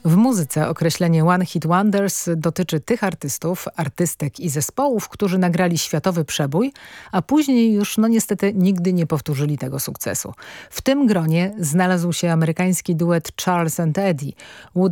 W muzyce określenie One Hit Wonders dotyczy tych artystów, artystek i zespołów, którzy nagrali światowy przebój, a później już niestety nigdy nie powtórzyli tego sukcesu. W tym gronie znalazł się amerykański duet Charles and Eddie.